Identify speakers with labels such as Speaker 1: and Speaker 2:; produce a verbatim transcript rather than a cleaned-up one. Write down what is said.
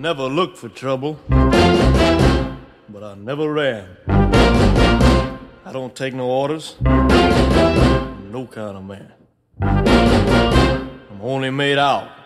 Speaker 1: never looked for trouble, but I never ran. I don't take no orders, I'm no kind of man. I'm only made out